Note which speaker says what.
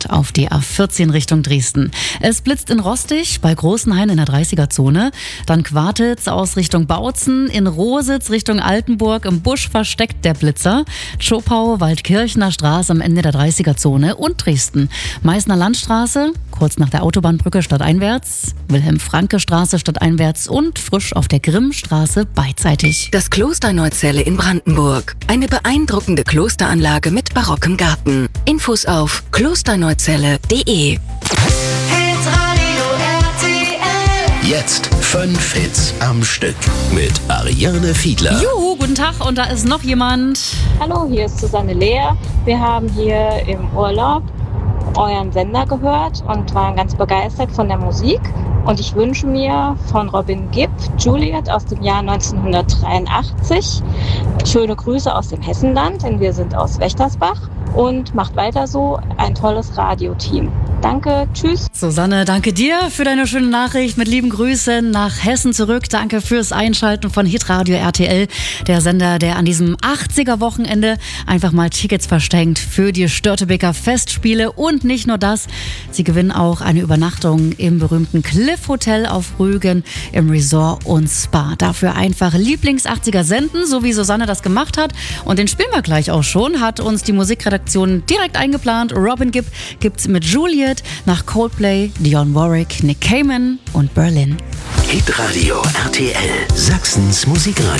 Speaker 1: Fahrt auf die A14 Richtung Dresden. Es blitzt in Rostig, bei Großenhain in der 30er-Zone. Dann Quartitz aus Richtung Bautzen, in Rositz Richtung Altenburg. Im Busch versteckt der Blitzer. Zschopau, Waldkirchener Straße am Ende der 30er-Zone und Dresden. Meißner Landstraße, kurz nach der Autobahnbrücke stadteinwärts. Wilhelm-Franke-Straße stadteinwärts und frisch auf der Grimmstraße beidseitig.
Speaker 2: Das Kloster Neuzelle in Brandenburg. Eine beeindruckende Klosteranlage mit barockem Garten. Infos auf klosterneuzelle.de.
Speaker 3: Jetzt 5 Hits am Stück mit Ariane Fiedler.
Speaker 1: Juhu, guten Tag und da ist noch jemand.
Speaker 4: Hallo, hier ist Susanne Lea. Wir haben hier im Urlaub euren Sender gehört und waren ganz begeistert von der Musik. Und ich wünsche mir von Robin Gibb Juliet aus dem Jahr 1983. Schöne Grüße aus dem Hessenland, denn wir sind aus Wächtersbach. Und macht weiter so, ein tolles Radioteam. Danke, tschüss.
Speaker 1: Susanne, danke dir für deine schöne Nachricht. Mit lieben Grüßen nach Hessen zurück. Danke fürs Einschalten von Hitradio RTL, der Sender, der an diesem 80er-Wochenende einfach mal Tickets verschenkt für die Störtebeker Festspiele. Und nicht nur das, sie gewinnen auch eine Übernachtung im berühmten Cliff Hotel auf Rügen im Resort und Spa. Dafür einfach Lieblings-80er senden, so wie Susanne das gemacht hat. Und den spielen wir gleich auch schon, hat uns die Musikredaktion direkt eingeplant. Robin Gibb gibt's mit Juliet, nach Coldplay, Dionne Warwick, Nick Cayman und Berlin.
Speaker 3: Hitradio RTL, Sachsens Musikradio.